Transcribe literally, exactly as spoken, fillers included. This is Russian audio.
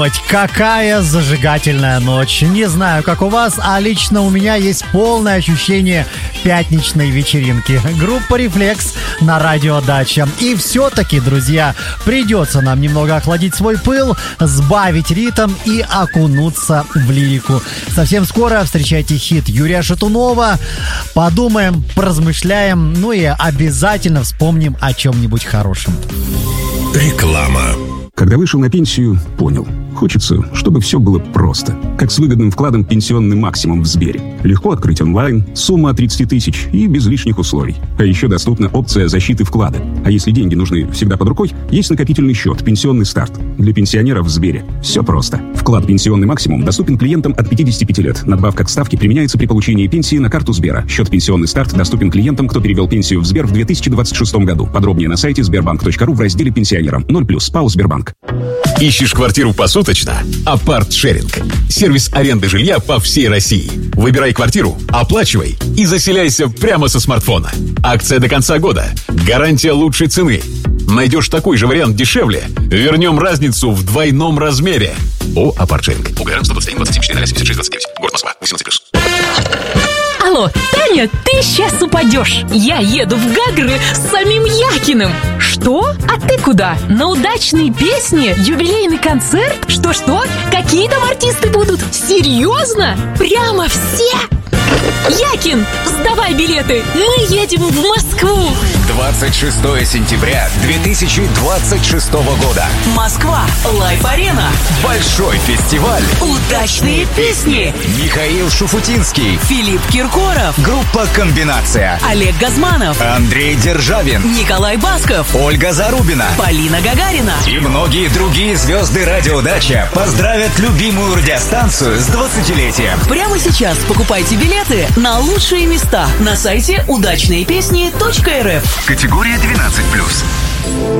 Какая зажигательная ночь. Не знаю, как у вас, а лично у меня есть полное ощущение пятничной вечеринки. Группа «Рефлекс» на радио «Дача». И все-таки, друзья, придется нам немного охладить свой пыл, сбавить ритм и окунуться в лирику. Совсем скоро встречайте хит Юрия Шатунова. Подумаем, поразмышляем, ну и обязательно вспомним о чем-нибудь хорошем. Реклама. Когда вышел на пенсию, понял. Хочется, чтобы все было просто. Как с выгодным вкладом «Пенсионный максимум» в Сбере. Легко открыть онлайн, сумма от тридцать тысяч и без лишних условий. А еще доступна опция защиты вклада. А если деньги нужны всегда под рукой, есть накопительный счет «Пенсионный старт». Для пенсионеров в Сбере все просто. Вклад «Пенсионный максимум» доступен клиентам от пятидесяти пяти лет. Надбавка к ставке применяется при получении пенсии на карту Сбера. Счет «Пенсионный старт» доступен клиентам, кто перевел пенсию в Сбер в две тысячи двадцать шестом году. Подробнее на сайте сбербанк точка ру в разделе «Пенсионерам». ноль плюс ПАО «Сбербанк». Ищешь квартиру посуточно? Апарт-шеринг. Сервис аренды жилья по всей России. Выбирай квартиру, оплачивай и заселяйся прямо со смартфона. Акция до конца года. Гарантия лучшей цены. Найдешь такой же вариант дешевле? Вернем разницу в двойном размере. О, Апарт-шеринг. УГР сто двадцать один двадцать семь четыре семьдесят шесть двадцать девять. Город Москва. восемнадцать плюс. Алло, Таня, ты сейчас упадешь. Я еду в Гагры с самим Якиным. Что? А ты куда? На удачные песни? Юбилейный концерт? Что-что? Какие там артисты будут? Серьезно? Прямо все? Якин, сдавай билеты. Мы едем в Москву. двадцать шестого сентября две тысячи двадцать шестого года. Москва. Лайф-арена. Большой фестиваль. Удачные песни. Михаил Шуфутинский. Филипп Киркоров. Группа «Комбинация». Олег Газманов. Андрей Державин. Николай Басков. Ольга Зарубина. Полина Гагарина. И многие другие звезды «Радио Дача» поздравят любимую радиостанцию с двадцатилетием. Прямо сейчас покупайте билеты на лучшие места на сайте удачные песни точка эр эф. Категория двенадцать плюс.